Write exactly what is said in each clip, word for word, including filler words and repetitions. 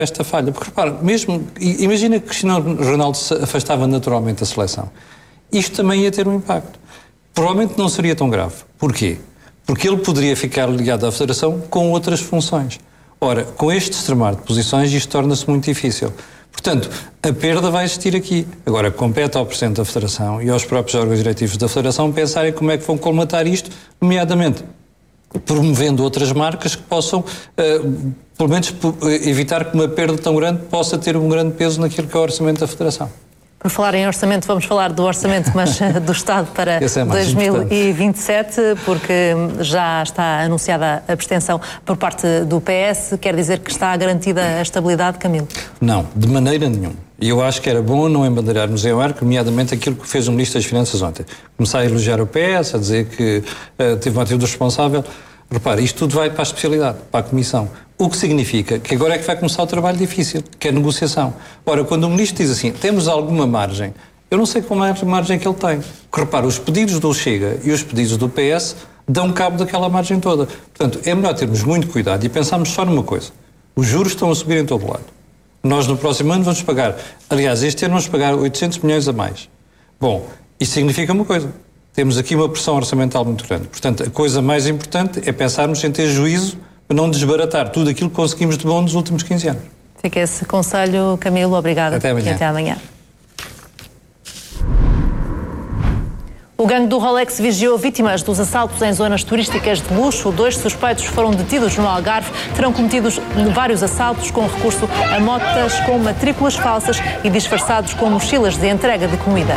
esta falha. Porque, repara, mesmo, imagina que Cristiano Ronaldo se afastava naturalmente da seleção. Isto também ia ter um impacto. Provavelmente não seria tão grave. Porquê? Porque ele poderia ficar ligado à Federação com outras funções. Ora, com este extremar de posições, isto torna-se muito difícil. Portanto, a perda vai existir aqui. Agora, compete ao Presidente da Federação e aos próprios órgãos diretivos da Federação pensarem como é que vão colmatar isto, nomeadamente promovendo outras marcas que possam, uh, pelo menos, evitar que uma perda tão grande possa ter um grande peso naquilo que é o orçamento da Federação. Por falar em orçamento, vamos falar do orçamento, mas do Estado para é dois mil e vinte e sete, porque já está anunciada a abstenção por parte do P S. Quer dizer que está garantida a estabilidade, Camilo? Não, de maneira nenhuma. E eu acho que era bom não embandeirarmos em arco, nomeadamente aquilo que fez o Ministro das Finanças ontem. Começar a elogiar o P S, a dizer que uh, teve uma atitude responsável. Repare, isto tudo vai para a especialidade, para a Comissão. O que significa que agora é que vai começar o trabalho difícil, que é a negociação. Ora, quando o Ministro diz assim, temos alguma margem, eu não sei qual é a margem que ele tem. Porque, repare, os pedidos do Chega e os pedidos do P S dão cabo daquela margem toda. Portanto, é melhor termos muito cuidado e pensarmos só numa coisa. Os juros estão a subir em todo lado. Nós, no próximo ano, vamos pagar... Aliás, este ano vamos pagar oitocentos milhões a mais. Bom, isso significa uma coisa. Temos aqui uma pressão orçamental muito grande. Portanto, a coisa mais importante é pensarmos em ter juízo para não desbaratar tudo aquilo que conseguimos de bom nos últimos quinze anos. Fica esse conselho, Camilo. Obrigada. Até amanhã. E até amanhã. O gangue do Rolex vigiou vítimas dos assaltos em zonas turísticas de luxo. Dois suspeitos foram detidos no Algarve. Terão cometido vários assaltos com recurso a motas com matrículas falsas e disfarçados com mochilas de entrega de comida.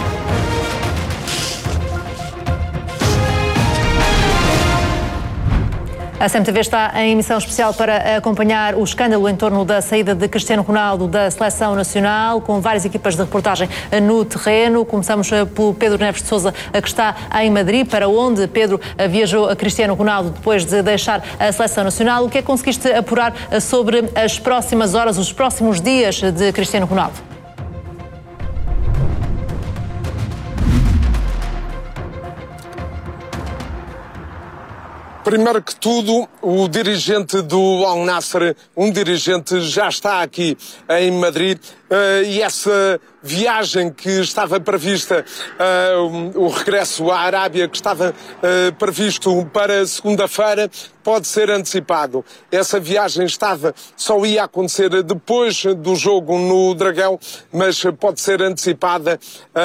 A C M T V está em emissão especial para acompanhar o escândalo em torno da saída de Cristiano Ronaldo da Seleção Nacional, com várias equipas de reportagem no terreno. Começamos pelo Pedro Neves de Sousa, que está em Madrid, para onde, Pedro, viajou a Cristiano Ronaldo depois de deixar a Seleção Nacional. O que é que conseguiste apurar sobre as próximas horas, os próximos dias de Cristiano Ronaldo? Primeiro que tudo, o dirigente do Al Nassr, um dirigente, já está aqui em Madrid, uh, e essa viagem que estava prevista, uh, o regresso à Arábia, que estava uh, previsto para segunda-feira, pode ser antecipado. Essa viagem estava, só ia acontecer depois do jogo no Dragão, mas pode ser antecipada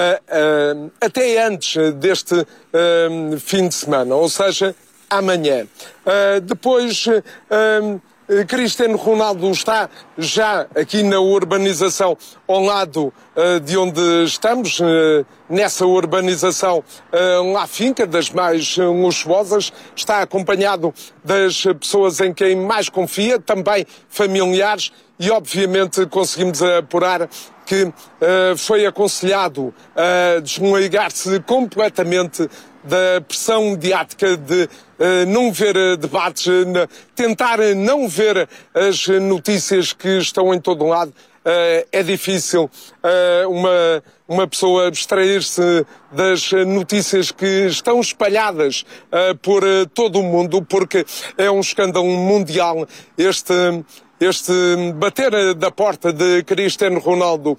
uh, uh, até antes deste uh, fim de semana, ou seja, amanhã. Uh, depois, uh, Cristiano Ronaldo está já aqui na urbanização ao lado uh, de onde estamos, uh, nessa urbanização uh, La Finca, das mais uh, luxuosas. Está acompanhado das pessoas em quem mais confia, também familiares, e obviamente conseguimos apurar que uh, foi aconselhado a desligar-se completamente da pressão mediática de uh, não ver uh, debates, uh, tentar uh, não ver as notícias que estão em todo lado. Uh, é difícil uh, uma, uma pessoa abstrair-se das notícias que estão espalhadas uh, por uh, todo o mundo, porque é um escândalo mundial este... Este bater da porta de Cristiano Ronaldo uh,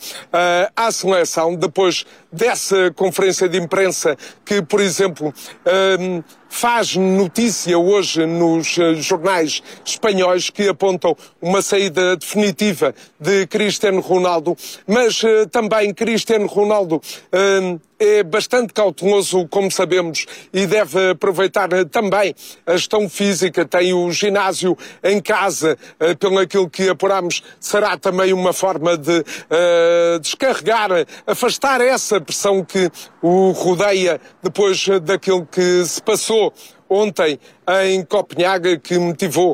à seleção, depois dessa conferência de imprensa que, por exemplo, uh, faz notícia hoje nos uh, jornais espanhóis, que apontam uma saída definitiva de Cristiano Ronaldo, mas uh, também Cristiano Ronaldo uh, é bastante cauteloso, como sabemos, e deve aproveitar também a gestão física. Tem o ginásio em casa, uh, pelo aquilo que apuramos, será também uma forma de uh, descarregar, afastar essa pressão que o rodeia depois daquilo que se passou ontem em Copenhague, que motivou uh,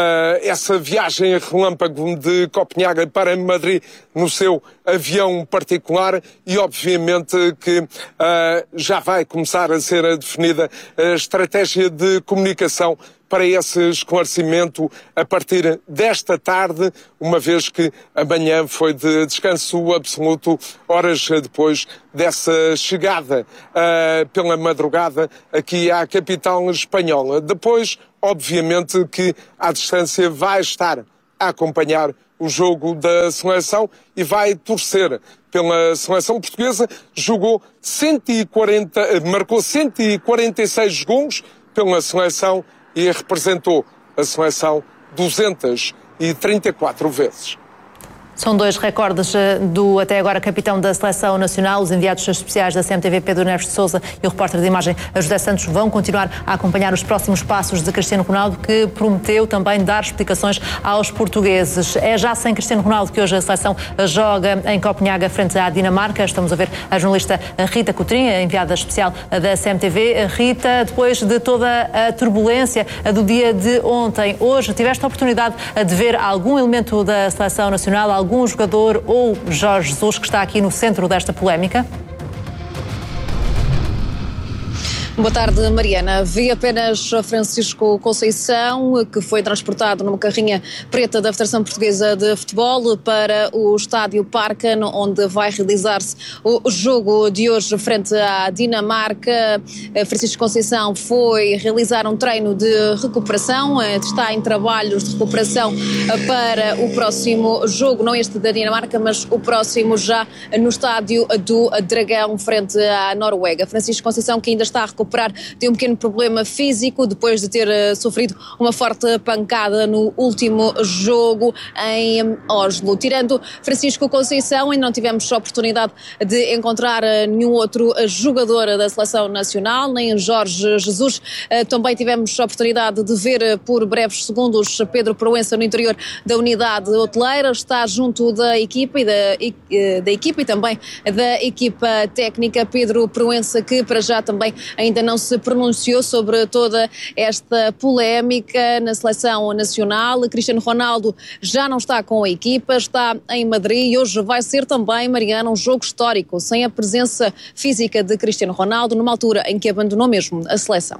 essa viagem a relâmpago de Copenhague para Madrid no seu avião particular, e obviamente que uh, já vai começar a ser definida a estratégia de comunicação para esse esclarecimento a partir desta tarde, uma vez que amanhã foi de descanso absoluto, horas depois dessa chegada uh, pela madrugada aqui à capital espanhola. Depois, obviamente, que à distância vai estar a acompanhar o jogo da seleção e vai torcer pela seleção portuguesa. Jogou cento e quarenta, marcou cento e quarenta e seis gols pela seleção e representou a seleção duzentas e trinta e quatro vezes. São dois recordes do, até agora, capitão da Seleção Nacional. Os enviados especiais da C M T V, Pedro Neves de Sousa, e o repórter de imagem, José Santos, vão continuar a acompanhar os próximos passos de Cristiano Ronaldo, que prometeu também dar explicações aos portugueses. É já sem Cristiano Ronaldo que hoje a seleção joga em Copenhaga frente à Dinamarca. Estamos a ver a jornalista Rita Coutrinho, enviada especial da C M T V. Rita, depois de toda a turbulência do dia de ontem, hoje tiveste a oportunidade de ver algum elemento da Seleção Nacional, algum jogador ou Jorge Jesus, que está aqui no centro desta polémica? Boa tarde, Mariana. Vi apenas Francisco Conceição, que foi transportado numa carrinha preta da Federação Portuguesa de Futebol para o Estádio Parken, onde vai realizar-se o jogo de hoje frente à Dinamarca. Francisco Conceição foi realizar um treino de recuperação, está em trabalhos de recuperação para o próximo jogo, não este da Dinamarca, mas o próximo já no Estádio do Dragão, frente à Noruega. Francisco Conceição, que ainda está a recuperar, tem um pequeno problema físico depois de ter uh, sofrido uma forte pancada no último jogo em Oslo. Tirando Francisco Conceição, ainda não tivemos a oportunidade de encontrar uh, nenhum outro uh, jogador da Seleção Nacional, nem Jorge Jesus. Uh, também tivemos a oportunidade de ver uh, por breves segundos Pedro Proença no interior da unidade hoteleira. Está junto da equipa e da, uh, da equipa e também da equipa técnica. Pedro Proença, que para já também ainda não se pronunciou sobre toda esta polémica na Seleção Nacional. Cristiano Ronaldo já não está com a equipa, está em Madrid e hoje vai ser também, Mariana, um jogo histórico, sem a presença física de Cristiano Ronaldo, numa altura em que abandonou mesmo a seleção.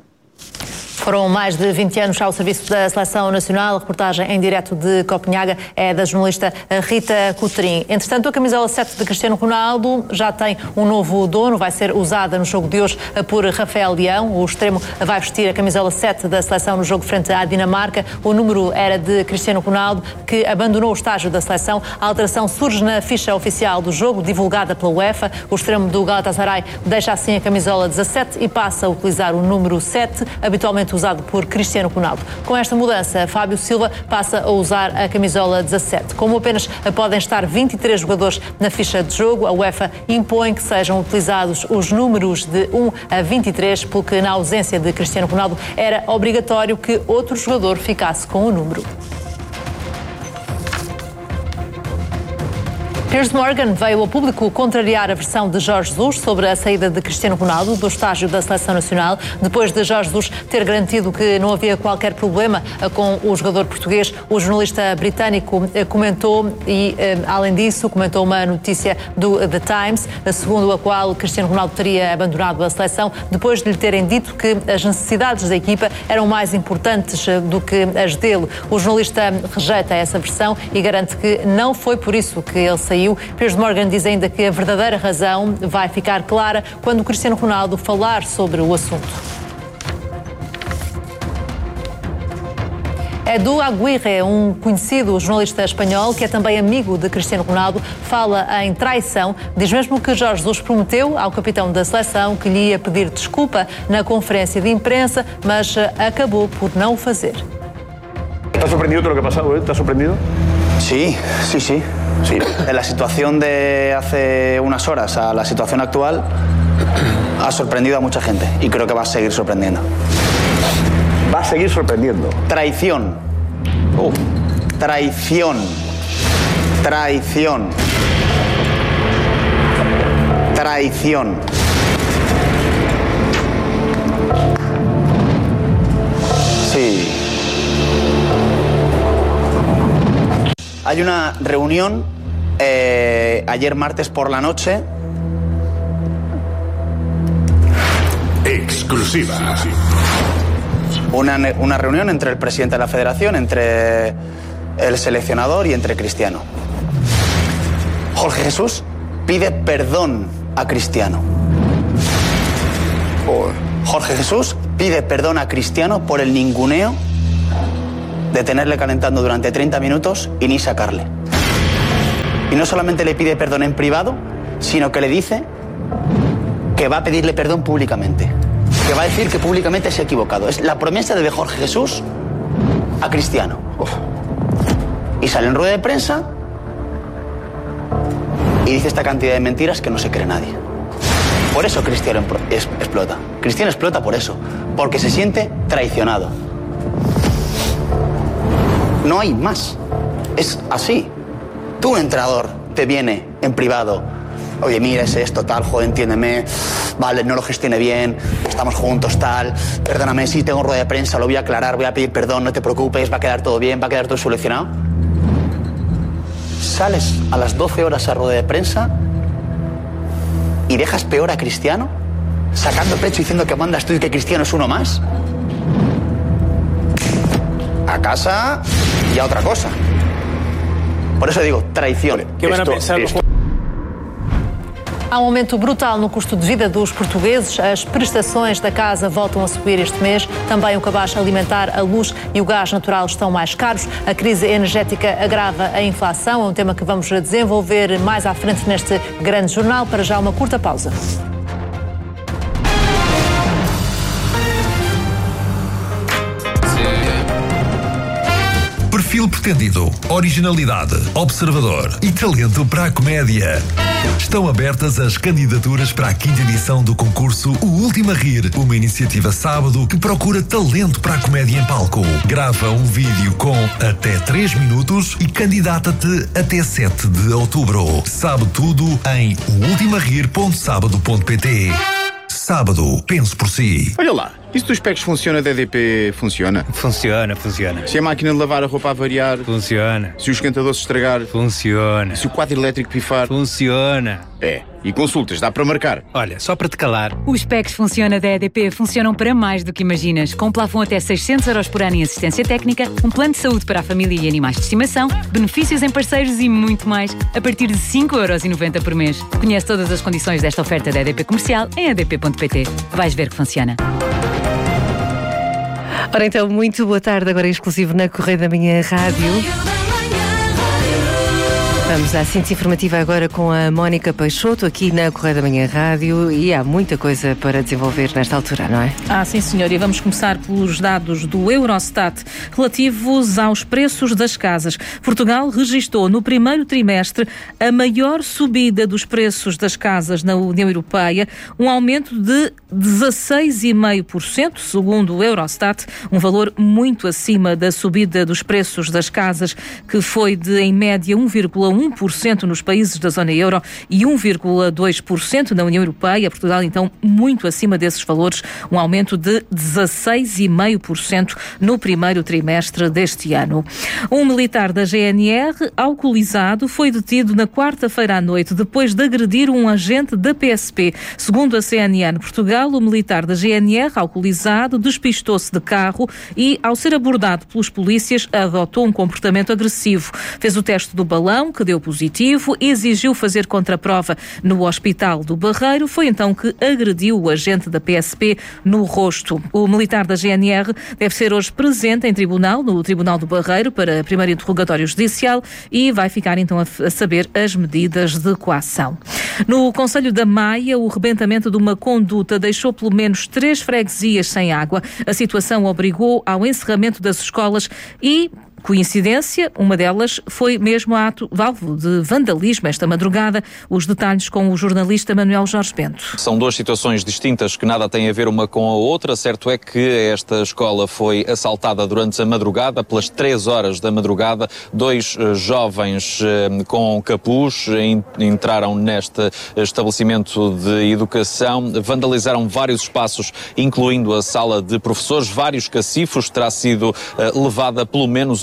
Foram mais de vinte anos ao serviço da Seleção Nacional. A reportagem em direto de Copenhaga é da jornalista Rita Coutrinho. Entretanto, a camisola sete de Cristiano Ronaldo já tem um novo dono. Vai ser usada no jogo de hoje por Rafael Leão. O extremo vai vestir a camisola sete da seleção no jogo frente à Dinamarca. O número era de Cristiano Ronaldo, que abandonou o estágio da seleção. A alteração surge na ficha oficial do jogo, divulgada pela UEFA. O extremo do Galatasaray deixa assim a camisola dezassete e passa a utilizar o número sete, habitualmente usado por Cristiano Ronaldo. Com esta mudança, Fábio Silva passa a usar a camisola dezassete. Como apenas podem estar vinte e três jogadores na ficha de jogo, a UEFA impõe que sejam utilizados os números de um a vinte e três, porque na ausência de Cristiano Ronaldo era obrigatório que outro jogador ficasse com o número. Piers Morgan veio ao público contrariar a versão de Jorge Jesus sobre a saída de Cristiano Ronaldo do estágio da Seleção Nacional, depois de Jorge Jesus ter garantido que não havia qualquer problema com o jogador português. O jornalista britânico comentou e, além disso, comentou uma notícia do The Times, segundo a qual Cristiano Ronaldo teria abandonado a seleção depois de lhe terem dito que as necessidades da equipa eram mais importantes do que as dele. O jornalista rejeita essa versão e garante que não foi por isso que ele saiu. Piers Morgan diz ainda que a verdadeira razão vai ficar clara quando o Cristiano Ronaldo falar sobre o assunto. Edu Aguirre, um conhecido jornalista espanhol que é também amigo de Cristiano Ronaldo, fala em traição. Diz mesmo que Jorge Jesus prometeu ao capitão da seleção que lhe ia pedir desculpa na conferência de imprensa, mas acabou por não o fazer. ¿Estás sorprendido de lo que ha pasado? ¿Eh? ¿Estás sorprendido? Sí, sí, sí. Sí. En la situación de hace unas horas a la situación actual ha sorprendido a mucha gente y creo que va a seguir sorprendiendo. Va a seguir sorprendiendo. Traición. Oh. Traición. Traición. Traición. Sí. Hay una reunión eh, ayer martes por la noche. Exclusiva. Una, una reunión entre el presidente de la federación, entre el seleccionador y entre Cristiano. Jorge Jesús pide perdón a Cristiano. Jorge Jesús pide perdón a Cristiano por el ninguneo de tenerle calentando durante treinta minutos y ni sacarle. Y no solamente le pide perdón en privado, sino que le dice que va a pedirle perdón públicamente, que va a decir que públicamente se ha equivocado. Es la promesa de Jorge Jesús a Cristiano. Uf. Y sale en rueda de prensa y dice esta cantidad de mentiras que no se cree nadie. Por eso Cristiano es, explota. Cristiano explota por eso, porque se siente traicionado. No hay más. Es así. Tú, un entrenador, te viene en privado. Oye, mira, es esto, tal, joder, entiéndeme. Vale, no lo gestione bien, estamos juntos, tal. Perdóname, sí, tengo rueda de prensa, lo voy a aclarar, voy a pedir perdón, no te preocupes, va a quedar todo bien, va a quedar todo solucionado. Sales a las doce horas a rueda de prensa y dejas peor a Cristiano, sacando pecho diciendo que mandas tú y que Cristiano es uno más. A casa y a otra cosa. Por eso digo, traición. ¿Qué van a pensar los... Há um aumento brutal no custo de vida dos portugueses. As prestações da casa voltam a subir este mês. Também o cabaz alimentar, a luz e o gás natural estão mais caros. A crise energética agrava a inflação. É um tema que vamos desenvolver mais à frente neste grande jornal. Para já, uma curta pausa. Perfil pretendido, originalidade, observador e talento para a comédia. Estão abertas as candidaturas para a quinta edição do concurso O Último a Rir, uma iniciativa sábado que procura talento para a comédia em palco. Grava um vídeo com até três minutos e candidata-te até sete de outubro. Sabe tudo em o ultima rir ponto sábado ponto pt. Sábado, pense por si. Olha lá, isso dos packs funciona, da E D P funciona? Funciona, funciona. Se a máquina de lavar a roupa a variar? Funciona. Se o esquentador se estragar? Funciona. Se o quadro elétrico pifar? Funciona. É, e consultas, dá para marcar? Olha, só para te calar. Os packs Funciona da E D P funcionam para mais do que imaginas. Com um plafond até seiscentos euros por ano em assistência técnica, um plano de saúde para a família e animais de estimação, benefícios em parceiros e muito mais, a partir de cinco euros e noventa por mês. Conhece todas as condições desta oferta da E D P Comercial em e d p ponto p t. Vais ver que funciona. Ora então, muito boa tarde, agora exclusivo na Correio da Manhã Rádio. Vamos à síntese informativa agora com a Mónica Peixoto, aqui na Correio da Manhã Rádio, e há muita coisa para desenvolver nesta altura, não é? Ah, sim, senhor, e vamos começar pelos dados do Eurostat relativos aos preços das casas. Portugal registrou no primeiro trimestre a maior subida dos preços das casas na União Europeia, um aumento de dezasseis vírgula cinco por cento, segundo o Eurostat, um valor muito acima da subida dos preços das casas, que foi de, em média, um vírgula um por cento nos países da zona euro e um vírgula dois por cento na União Europeia. Portugal, então, muito acima desses valores, um aumento de dezasseis vírgula cinco por cento no primeiro trimestre deste ano. Um militar da G N R, alcoolizado, foi detido na quarta-feira à noite depois de agredir um agente da P S P. Segundo a C N N Portugal, o militar da G N R, alcoolizado, despistou-se de carro e, ao ser abordado pelos polícias, adotou um comportamento agressivo. Fez o teste do balão, que deu positivo, exigiu fazer contraprova no Hospital do Barreiro. Foi então que agrediu o agente da P S P no rosto. O militar da G N R deve ser hoje presente em tribunal, no Tribunal do Barreiro, para primeiro interrogatório judicial e vai ficar então a saber as medidas de coação. No Concelho da Maia, o rebentamento de uma conduta deixou pelo menos três freguesias sem água. A situação obrigou ao encerramento das escolas e, coincidência, uma delas foi mesmo ato alvo de vandalismo esta madrugada. Os detalhes com o jornalista Manuel Jorge Bento. São duas situações distintas que nada têm a ver uma com a outra. Certo é que esta escola foi assaltada durante a madrugada, pelas três horas da madrugada. Dois uh, jovens uh, com capuz in, entraram neste estabelecimento de educação, vandalizaram vários espaços, incluindo a sala de professores, vários cacifros. Terá sido uh, levada pelo menos uma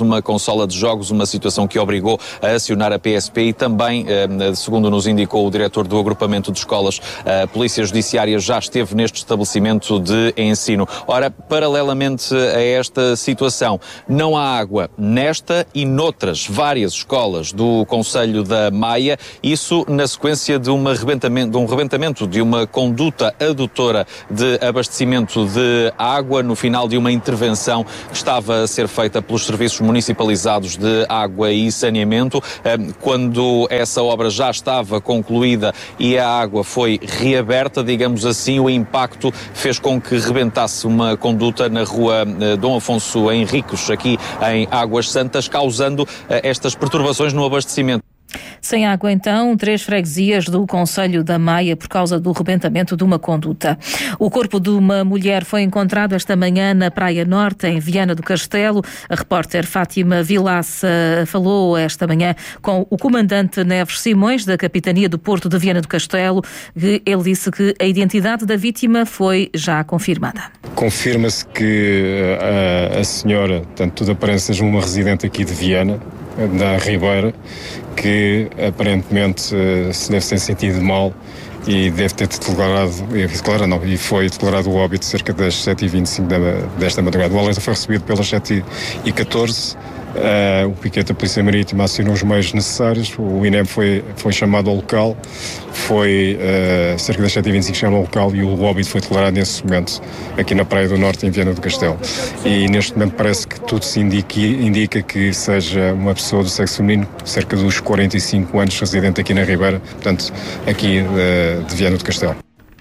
numa consola de jogos, uma situação que obrigou a acionar a P S P e também, segundo nos indicou o diretor do agrupamento de escolas, a Polícia Judiciária já esteve neste estabelecimento de ensino. Ora, paralelamente a esta situação, não há água nesta e noutras várias escolas do Concelho da Maia, isso na sequência de, uma rebentamento, de um rebentamento de uma conduta adutora de abastecimento de água no final de uma intervenção que estava a ser feita pelos serviços municipalizados de água e saneamento. Quando essa obra já estava concluída e a água foi reaberta, digamos assim, o impacto fez com que rebentasse uma conduta na rua Dom Afonso Henriques, aqui em Águas Santas, causando estas perturbações no abastecimento. Sem água, então, três freguesias do Concelho da Maia por causa do rebentamento de uma conduta. O corpo de uma mulher foi encontrado esta manhã na Praia Norte, em Viana do Castelo. A repórter Fátima Vilaça falou esta manhã com o comandante Neves Simões, da Capitania do Porto de Viana do Castelo. Ele disse que a identidade da vítima foi já confirmada. Confirma-se que a, a senhora, tanto tudo aparece, seja uma residente aqui de Viana, da Ribeira, que aparentemente se deve ter sentido mal e deve ter declarado, declarado não, e foi declarado o óbito cerca das sete e vinte e cinco desta madrugada. O alerta foi recebido pelas sete e catorze. Uh, o piquete da Polícia Marítima acionou os meios necessários, o I N E M foi, foi chamado ao local, foi uh, cerca das sete e vinte e cinco chamado ao local e o óbito foi declarado nesse momento aqui na Praia do Norte, em Viana do Castelo. E neste momento parece que tudo se indique, indica que seja uma pessoa do sexo feminino, cerca dos quarenta e cinco anos, residente aqui na Ribeira, portanto aqui uh, de Viana do Castelo.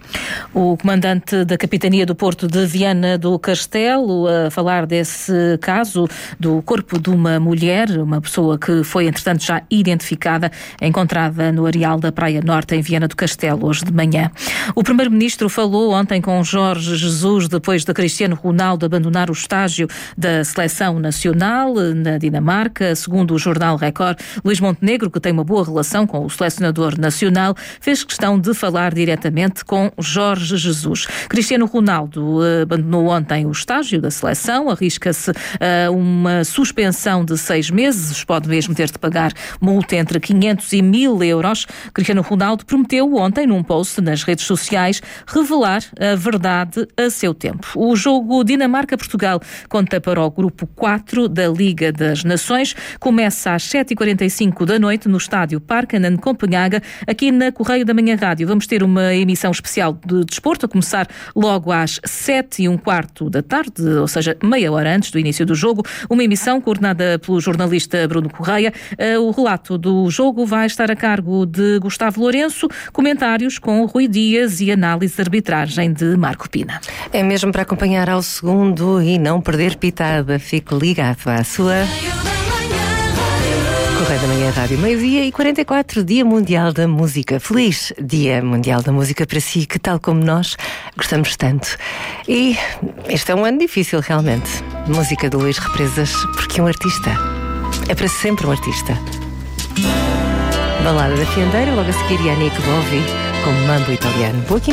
O comandante da Capitania do Porto de Viana do Castelo a falar desse caso do corpo de uma mulher, uma pessoa que foi, entretanto, já identificada, encontrada no areal da Praia Norte, em Viana do Castelo, hoje de manhã. O primeiro-ministro falou ontem com Jorge Jesus depois de Cristiano Ronaldo abandonar o estágio da seleção nacional na Dinamarca. Segundo o jornal Record, Luís Montenegro, que tem uma boa relação com o selecionador nacional, fez questão de falar diretamente com Jorge Jesus. Cristiano Ronaldo uh, abandonou ontem o estágio da seleção, arrisca-se uh, uma suspensão de seis meses, pode mesmo ter de pagar multa entre quinhentos e mil euros. Cristiano Ronaldo prometeu ontem, num post nas redes sociais, revelar a verdade a seu tempo. O jogo Dinamarca-Portugal conta para o grupo quatro da Liga das Nações. Começa às sete e quarenta e cinco da noite no estádio Parken, Copenhaga, aqui na Correio da Manhã Rádio. Vamos ter uma emissão especial de desporto, a começar logo às sete e um quarto da tarde, ou seja, meia hora antes do início do jogo, uma emissão coordenada pelo jornalista Bruno Correia. O relato do jogo vai estar a cargo de Gustavo Lourenço, comentários com Rui Dias e análise de arbitragem de Marco Pina. É mesmo para acompanhar ao segundo e não perder pitada. Fique ligado à sua... Correio da Manhã Rádio, meio-dia e quarenta e quatro, Dia Mundial da Música. Feliz Dia Mundial da Música para si, que tal como nós, gostamos tanto. E este é um ano difícil, realmente. Música de Luís Represas, porque um artista é para sempre um artista. Balada da Fiandeira, logo a seguir Yannick Bovvi, com Mambo Italiano. Boa